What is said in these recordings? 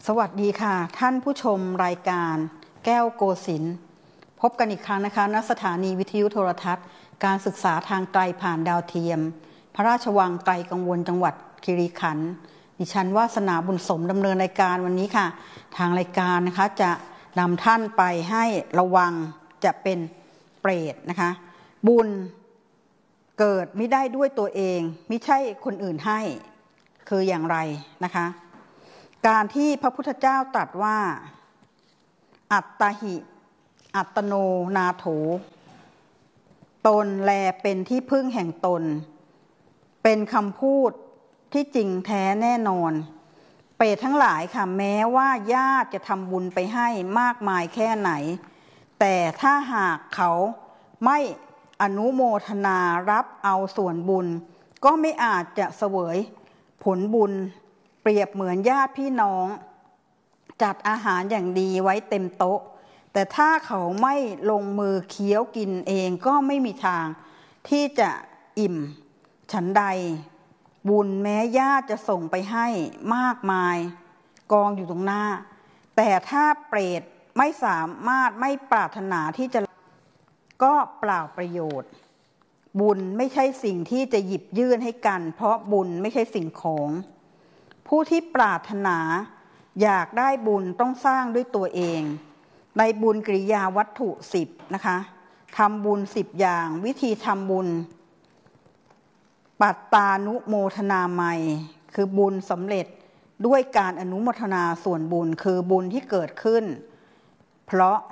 สวัสดีค่ะท่านผู้ชมรายการแก้วโกสินทร์พบกันอีกครั้งนะคะณสถานีวิทยุโทรทัศน์การศึกษาทางไกลผ่านดาวเทียมพระราชวังไกลกังวลจังหวัดคีรีขันธ์ดิฉันวาสนาบุญสมดำเนินรายการวันนี้ค่ะทางรายการนะคะจะนำท่านไปให้ระวังจะเป็นเปรตนะคะบุญเกิดไม่ได้ด้วยตัวเองไม่ใช่คนอื่นให้คืออย่างไรนะคะการที่พระพุทธเจ้าตรัสว่าอัตตหิอัตโนนาโถตนแลเป็นที่พึ่งแห่งตนเป็นคำพูดที่จริงแท้แน่นอนเปรตทั้งหลายค่ะแม้ว่าญาติจะทำบุญไปให้มากมายแค่ไหนแต่ถ้าหากเขาไม่อนุโมทนารับเอาส่วนบุญก็ไม่อาจจะเสวยผลบุญเปรียบเหมือนญาติพี่น้องจัดอาหารอย่างดีไว้เต็มโต๊ะแต่ถ้าเขาไม่ลงมือเคี้ยวกินเองก็ไม่มีทางที่จะอิ่มฉันใดบุญแม้ญาติจะส่งไปให้มากมายกองอยู่ตรงหน้าแต่ถ้าเปรตไม่สามารถไม่ปรารถนาที่จะก็เปล่าประโยชน์บุญไม่ใช่สิ่งที่จะหยิบยื่นให้กันเพราะบุญไม่ใช่สิ่งของผู้ที่ปรารถนาอยากได้บุญต้องสร้างด้วยตัวเองในบุญกิริยาวัตถุ10นะคะทำบุญ10อย่างวิธีทำบุญปัตตานุโมทนาไมยคือบุญสำเร็จด้วยการอนุโมทนาส่วนบุญคือบุญที่เกิดขึ้นเพราะ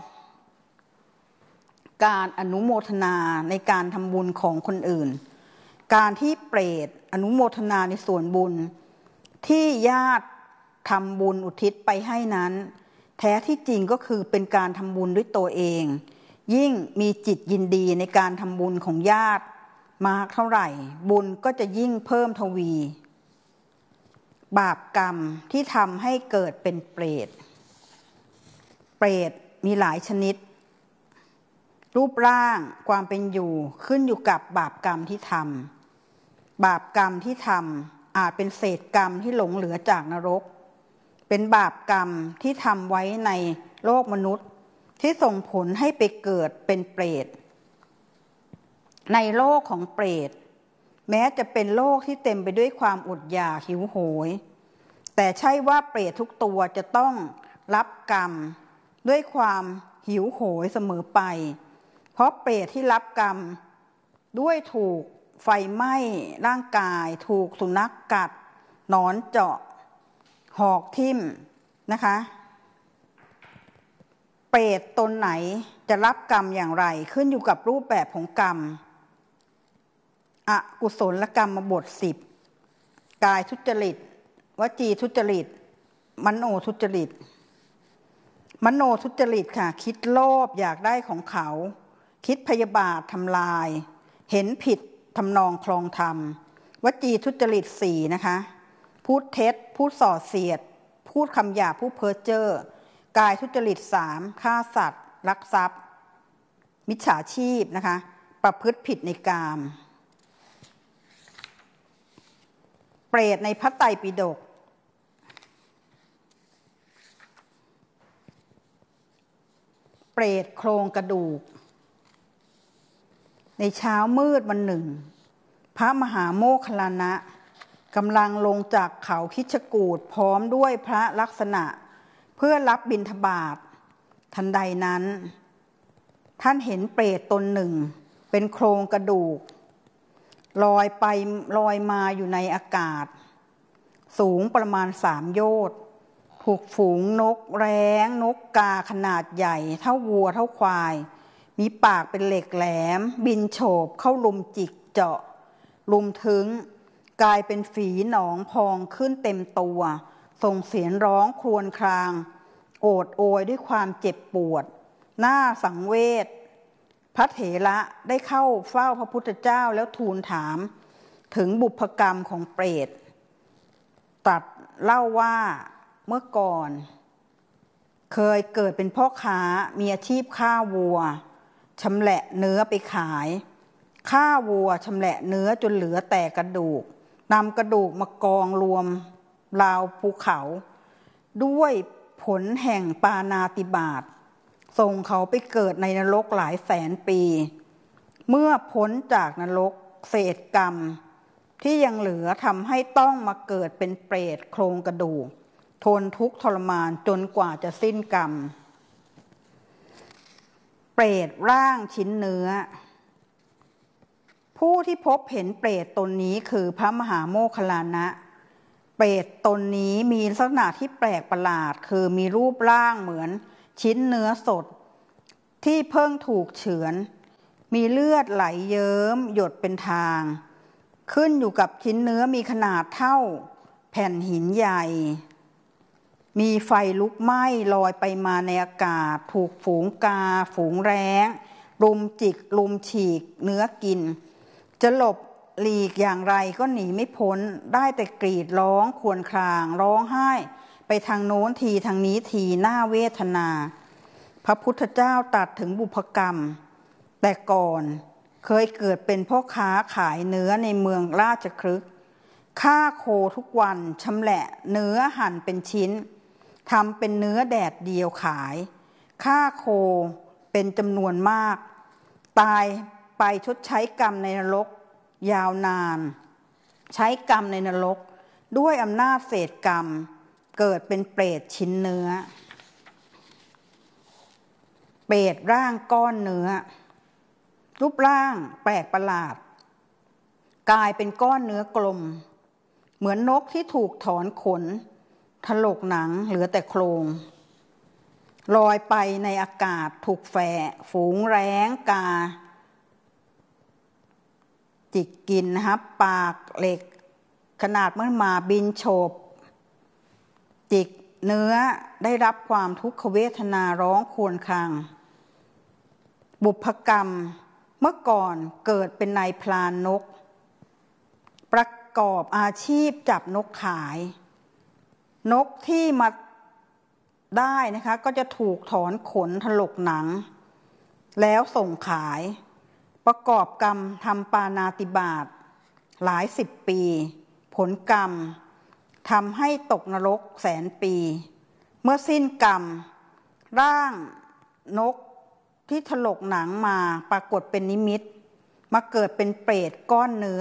การอนุโมทนาในการทำบุญของคนอื่นการที่เปรตอนุโมทนาในส่วนบุญที่ญาติทำบุญอุทิศไปให้นั้นแท้ที่จริงก็คือเป็นการทำบุญด้วยตัวเองยิ่งมีจิตยินดีในการทำบุญของญาติมากเท่าไหร่บุญก็จะยิ่งเพิ่มทวีบาปกรรมที่ทำให้เกิดเป็นเปรตมีหลายชนิดรูปร่างความเป็นอยู่ขึ้นอยู่กับบาปกรรมที่ทำบาปกรรมที่ทำอาจเป็นเศษกรรมที่หลงเหลือจากนรกเป็นบาปกรรมที่ทำไว้ในโลกมนุษย์ที่ส่งผลให้ไปเกิดเป็นเปรตในโลกของเปรตแม้จะเป็นโลกที่เต็มไปด้วยความอดอยากหิวโหยแต่ใช่ว่าเปรตทุกตัวจะต้องรับกรรมด้วยความหิวโหยเสมอไปเพราะเปรตที่รับกรรมด้วยถูกไฟไหม้ร่างกายถูกสุนัขกัดหนอนเจาะหอกทิ่มนะคะเปรตตนไหนจะรับกรรมอย่างไรขึ้นอยู่กับรูปแบบของกรรมอกุศลกรรมบท10กายทุจริตวจีทุจริตมโนทุจริตมโนทุจริตค่ะคิดโลภอยากได้ของเขาคิดพยาบาททำลายเห็นผิดทำนองคลองธรรมวจีทุจริต4นะคะพูดเท็จพูดส่อเสียดพูดคำหยาบพูดเพ้อเจ้อกายทุจริต3ฆ่าสัตว์ลักทรัพย์มิจฉาชีพนะคะประพฤติผิดในกามเปรตในพระไตรปิฎกเปรตโครงกระดูกในเช้ามืดวันหนึ่งพระมหาโมคคัลลานะกำลังลงจากเขาคิชกูฏพร้อมด้วยพระลักษณะเพื่อรับบิณฑบาตทันใดนั้นท่านเห็นเปรตตนหนึ่งเป็นโครงกระดูกลอยไปลอยมาอยู่ในอากาศสูงประมาณ3 โยชน์ถูกฝูงนกแร้งนกกาขนาดใหญ่เท่าวัวเท่าควายมีปากเป็นเหล็กแหลมบินโฉบเข้าลุมจิกเจาะลุมถึงกลายเป็นฝีหนองพองขึ้นเต็มตัวส่งเสียงร้องครวญครางโอดโอยด้วยความเจ็บปวดหน้าสังเวชพระเถระได้เข้าเฝ้าพระพุทธเจ้าแล้วทูลถามถึงบุพกรรมของเปรตตรัสเล่าว่าเมื่อก่อนเคยเกิดเป็นพ่อค้ามีอาชีพฆ่าวัวชำแหละเนื้อไปขายฆ่าวัวชำแหละเนื้อจนเหลือแต่กระดูกนำกระดูกมากองรวมราวภูเขาด้วยผลแห่งปาณาติบาตส่งเขาไปเกิดในนรกหลายแสนปีเมื่อพ้นจากนรกเศษกรรมที่ยังเหลือทำให้ต้องมาเกิดเป็นเปรตโครงกระดูกทนทุกข์ทรมานจนกว่าจะสิ้นกรรมเปรตร่างชิ้นเนื้อผู้ที่พบเห็นเปรตตนนี้คือพระมหาโมคคัลลานะเปรตตนนี้มีลักษณะที่แปลกประหลาดคือมีรูปร่างเหมือนชิ้นเนื้อสดที่เพิ่งถูกเฉือนมีเลือดไหลเยิ้มหยดเป็นทางขึ้นอยู่กับชิ้นเนื้อมีขนาดเท่าแผ่นหินใหญ่มีไฟลุกไหม้ลอยไปมาในอากาศถูกฝูงกาฝูงแร้งรุมจิกรุมฉีกเนื้อกินจะหลบหลีกอย่างไรก็หนีไม่พ้นได้แต่กรีดร้องครวญครางร้องไห้ไปทางโน้นทีทางนี้ทีน่าเวทนาพระพุทธเจ้าตรัสถึงบุพกรรมแต่ก่อนเคยเกิดเป็นพ่อค้าขายเนื้อในเมืองราชคฤห์ฆ่าโคทุกวันชำแหละเนื้อหั่นเป็นชิ้นทำเป็นเนื้อแดดเดียวขายฆ่าโคเป็นจำนวนมากตายไปชดใช้กรรมในนรกยาวนานใช้กรรมในนรกด้วยอำนาจเศษกรรมเกิดเป็นเปรตชิ้นเนื้อเปรตร่างก้อนเนื้อรูปร่างแปลกประหลาดกลายเป็นก้อนเนื้อกลมเหมือนนกที่ถูกถอนขนถลกหนังเหลือแต่โครงลอยไปในอากาศถูกแฝงฝูงแร้งกาจิกกินนะครับปากเหล็กขนาดเมื่อมาบินโฉบจิกเนื้อได้รับความทุกขเวทนาร้องครวญครางบุพกรรมเมื่อก่อนเกิดเป็นนายพรานนกประกอบอาชีพจับนกขายนกที่มาได้นะคะก็จะถูกถอนขนถลกหนังแล้วส่งขายประกอบกรรมทำปาณาติบาตหลายสิบปีผลกรรมทำให้ตกนรกแสนปีเมื่อสิ้นกรรมร่างนกที่ถลกหนังมาปรากฏเป็นนิมิตมาเกิดเป็นเปรตก้อนเนื้อ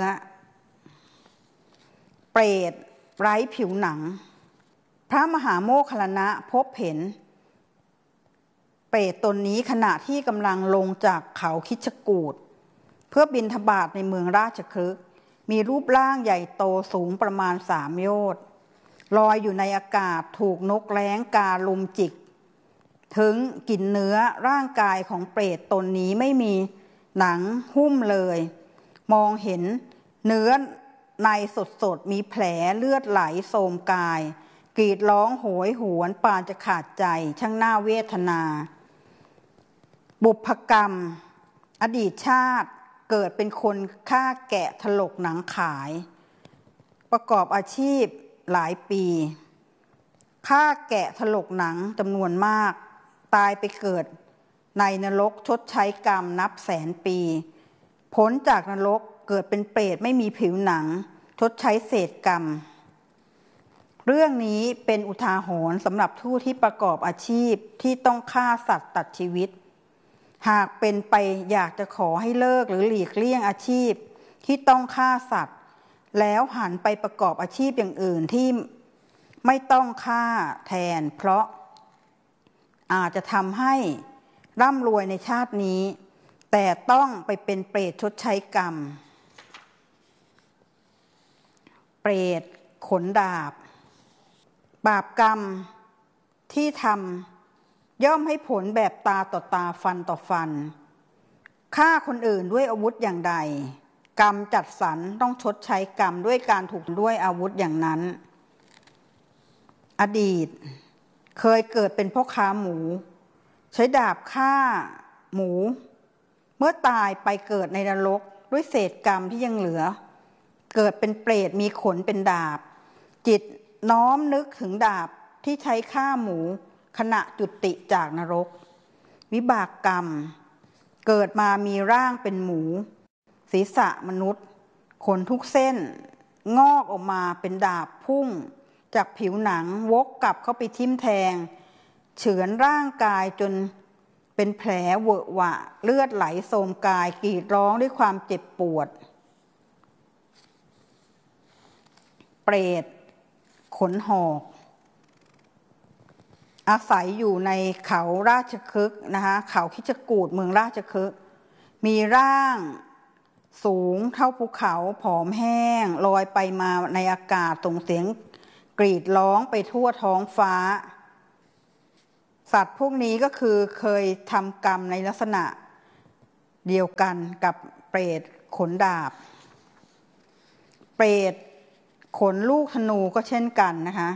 เปรตไร้ผิวหนังพระมหาโมคคัลลานะพบเห็นเปรตตนนี้ขณะที่กำลังลงจากเขาคิชกูฏเพื่อบิณฑบาตในเมืองราชคฤห์มีรูปร่างใหญ่โตสูงประมาณ3 โยชน์ลอยอยู่ในอากาศถูกนกแร้งกาลุมจิกถึงกินเนื้อร่างกายของเปรตตนนี้ไม่มีหนังหุ้มเลยมองเห็นเนื้อในสดๆมีแผลเลือดไหลโสมกายกรีดร้องโหยหวนปานจะขาดใจช่างน่าเวทนาบุพกรรมอดีตชาติเกิดเป็นคนฆ่าแกะถลกหนังขายประกอบอาชีพหลายปีฆ่าแกะถลกหนังจำนวนมากตายไปเกิดในนรกชดใช้กรรมนับแสนปีพ้นจากนรกเกิดเป็นเปรตไม่มีผิวหนังชดใช้เศษกรรมเรื่องนี้เป็นอุทาหรณ์สำหรับผู้ที่ประกอบอาชีพที่ต้องฆ่าสัตว์ตัดชีวิตหากเป็นไปอยากจะขอให้เลิกหรือหลีกเลี่ยงอาชีพที่ต้องฆ่าสัตว์แล้วหันไปประกอบอาชีพอย่างอื่นที่ไม่ต้องฆ่าแทนเพราะอาจจะทำให้ร่ำรวยในชาตินี้แต่ต้องไปเป็นเปรตชดใช้กรรมเปรตขนดาบบาปกรรมที่ทำย่อมให้ผลแบบตาต่อตาฟันต่อฟันฆ่าคนอื่นด้วยอาวุธอย่างใดกรรมจัดสรรต้องชดใช้กรรมด้วยการถูกด้วยอาวุธอย่างนั้นอดีตเคยเกิดเป็นพ่อค้าหมูใช้ดาบฆ่าหมูเมื่อตายไปเกิดในนรกด้วยเศษกรรมที่ยังเหลือเกิดเป็นเปรตมีขนเป็นดาบจิตน้อมนึกถึงดาบที่ใช้ฆ่าหมูขณะจุติจากนรกวิบากกรรมเกิดมามีร่างเป็นหมูศีรษะมนุษย์ขนทุกเส้นงอกออกมาเป็นดาบพุ่งจากผิวหนังวกกลับเข้าไปทิ่มแทงเฉือนร่างกายจนเป็นแผลเวอะหวะเลือดไหลโสมกายกรีดร้องด้วยความเจ็บปวดเปรตขนหอกอาศัยอยู่ในเขาราชคฤห์นะคะเขาคิชกูฏเมืองราชคฤห์มีร่างสูงเท่าภูเขาผอมแห้งลอยไปมาในอากาศส่งเสียงกรีดร้องไปทั่วท้องฟ้าสัตว์พวกนี้ก็คือเคยทำกรรมในลักษณะเดียวกันกับเปรตขนดาบเปรตขนลูกธนูก็เช่นกันนะคะ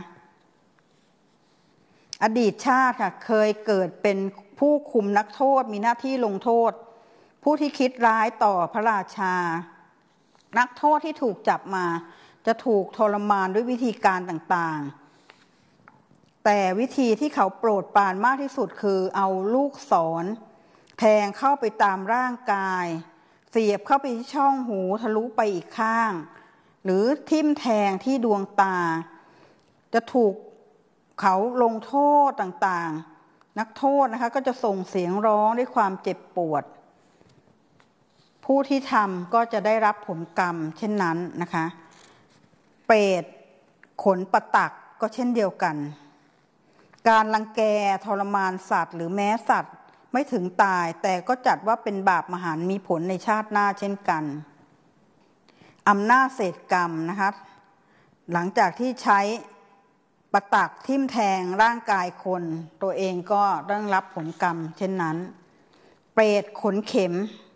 อดีตชาติค่ะเคยเกิดเป็นผู้คุมนักโทษมีหน้าที่ลงโทษผู้ที่คิดร้ายต่อพระราชานักโทษที่ถูกจับมาจะถูกทรมานด้วยวิธีการต่างๆแต่วิธีที่เขาโปรดปรานมากที่สุดคือเอาลูกศรแทงเข้าไปตามร่างกายเสียบเข้าไปที่ช่องหูทะลุไปอีกข้างหรือทิ่มแทงที่ดวงตาจะถูกเขาลงโทษต่างๆนักโทษนะคะก็จะส่งเสียงร้องด้วยความเจ็บปวดผู้ที่ทำก็จะได้รับผลกรรมเช่นนั้นนะคะเปรตขนปะตักก็เช่นเดียวกันการรังแกทรมานสัตว์หรือแม้สัตว์ไม่ถึงตายแต่ก็จัดว่าเป็นบาปมหันต์มีผลในชาติหน้าเช่นกันอำนาจเศษกรรมนะคะหลังจากที่ใช้ปะตักทิ่มแทงร่างกายคนตัวเองก็ต้องรับผลกรรมเช่นนั้นเปรตขนเข็ม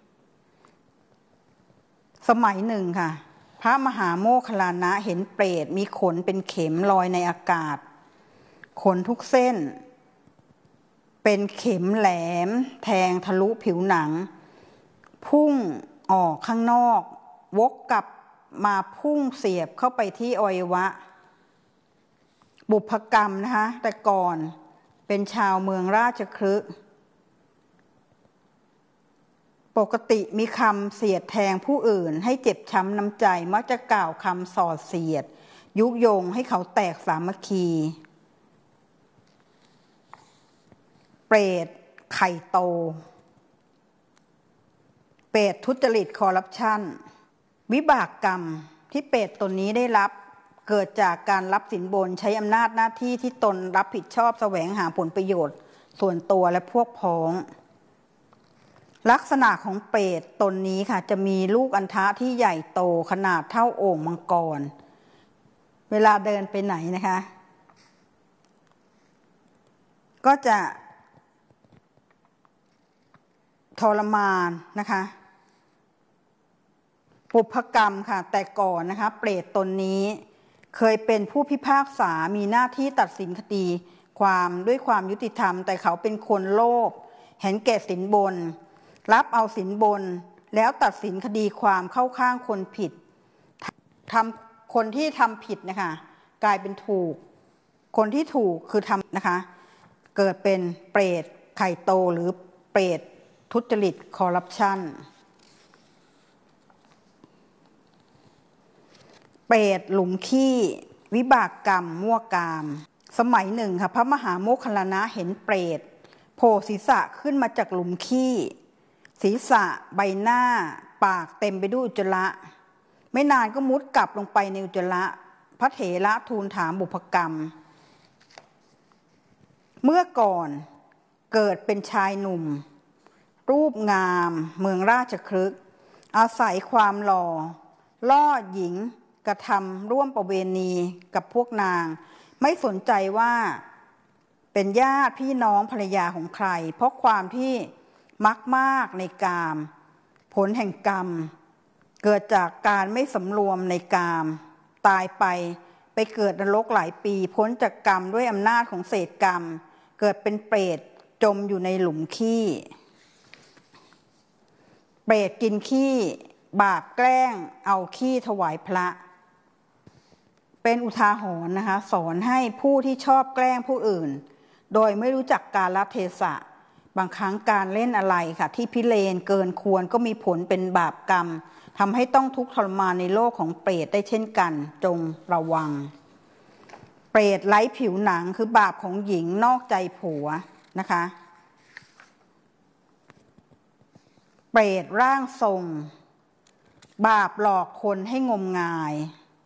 สมัยหนึ่งค่ะพระมหาโมคคัลลานะเห็นเปรตมีขนเป็นเข็มลอยในอากาศขนทุกเส้นเป็นเข็มแหลมแทงทะลุผิวหนังพุ่งออกข้างนอกวกกลับมาพุ่งเสียบเข้าไปที่อวัยวะบุพกรรมนะคะแต่ก่อนเป็นชาวเมืองราชคฤห์ปกติมีคำเสียดแทงผู้อื่นให้เจ็บช้ำน้ำใจมักจะกล่าวคำส่อเสียดยุยงให้เขาแตกสามัคคีเปรตไข่โตเปรตทุจริตคอร์รัปชันวิบากกรรมที่เปรตตนนี้ได้รับเกิดจากการรับสินบนใช้อำนาจหน้าที่ที่ตนรับผิดชอบแสวงหาผลประโยชน์ส่วนตัวและพวกพ้องลักษณะของเปรตตนนี้ค่ะจะมีลูกอัณฑะที่ใหญ่โตขนาดเท่าโอ่งมังกรเวลาเดินไปไหนนะคะก็จะทรมานนะคะปุพกรรมค่ะแต่ก่อนนะคะเปรตตนนี้เคยเป็นผู้พิพากษามีหน้าที่ตัดสินคดีความด้วยความยุติธรรมแต่เขาเป็นคนโลภเห็นแก่สินบนรับเอาสินบนแล้วตัดสินคดีความเข้าข้างคนผิดทำคนที่ทำผิดนะคะกลายเป็นถูกคนที่ถูกคือทำนะคะเกิดเป็นเปรตไข่โตหรือเปรตทุจริตคอร์รัปชันเปรตหลุมขี้วิบากกรรมมั่วกามสมัยหนึ่งค่ะพระมหาโมคคัลลานะเห็นเปรตโผล่ศีรษะขึ้นมาจากหลุมขี้ศีรษะใบหน้าปากเต็มไปด้วยอุจจาระไม่นานก็มุดกลับลงไปในอุจจาระพระเถระทูลถามบุพกรรมเมื่อก่อนเกิดเป็นชายหนุ่มรูปงามเมืองราชคฤห์อาศัยความหล่อล่อหญิงกระทำร่วมประเวณีกับพวกนางไม่สนใจว่าเป็นญาติพี่น้องภรรยาของใครเพราะความที่มักมากในกามผลแห่งกรรมเกิดจากการไม่สำรวมในกามตายไปเกิดนรกหลายปีพ้นจากกรรมด้วยอำนาจของเศษกรรมเกิดเป็นเปรตจมอยู่ในหลุมขี้เปรตกินขี้บาปแกล้งเอาขี้ถวายพระเป็นอุทาหรณ์นะคะสอนให้ผู้ที่ชอบแกล้งผู้อื่นโดยไม่รู้จักกาลเทศะบางครั้งการเล่นอะไรค่ะที่พิเรนเกินควรก็มีผลเป็นบาปกรรมทำให้ต้องทุกข์ทรมานในโลกของเปรตได้เช่นกันจงระวังเปรตไร้ผิวหนังคือบาปของหญิงนอกใจผัวนะคะเปรตร่างทรงบาปหลอกคนให้งมงาย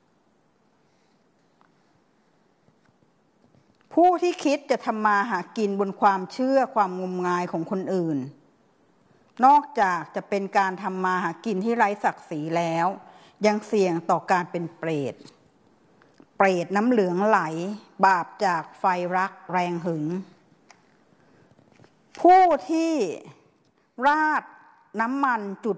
ผู้ที่คิดจะทำมาหากินบนความเชื่อความงมงายของคนอื่นนอกจากจะเป็นการทำมาหากินที่ไร้ศักดิ์ศรีแล้วยังเสี่ยงต่อการเป็นเปรตน้ำเหลืองไหลบาปจากไฟรักแรงหึงผู้ที่ราดน้ำมันจุด